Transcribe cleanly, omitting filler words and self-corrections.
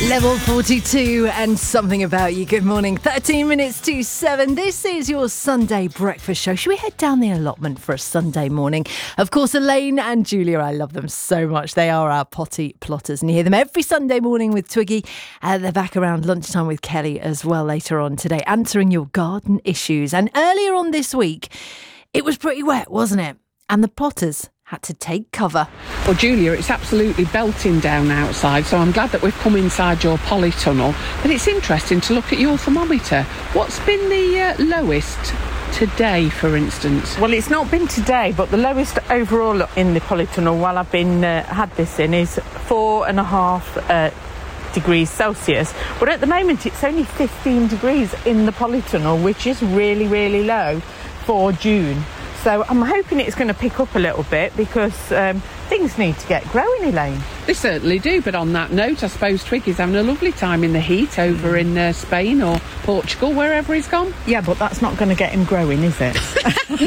Level 42 and Something About You. Good morning. 13 minutes to 7. This is your Sunday breakfast show. Should we head down the allotment for a Sunday morning? Of course, Elaine and Julia, I love them so much. They are our potty plotters, and you hear them every Sunday morning with Twiggy. They're back around lunchtime with Kelly as well later on today, answering your garden issues. And earlier on this week, it was pretty wet, wasn't it? And the potters had to take cover. Well, Julia, it's absolutely belting down outside, so I'm glad that we've come inside your polytunnel. But it's interesting to look at your thermometer. What's been the lowest today, for instance? Well, it's not been today, but the lowest overall in the polytunnel while I've been had this in is 4.5 degrees Celsius. But at the moment, it's only 15 degrees in the polytunnel, which is really, really low for June. So I'm hoping it's going to pick up a little bit because things need to get growing, Elaine. They certainly do, but on that note, I suppose Twiggy's having a lovely time in the heat over in Spain or Portugal, wherever he's gone. Yeah, but that's not going to get him growing, is it?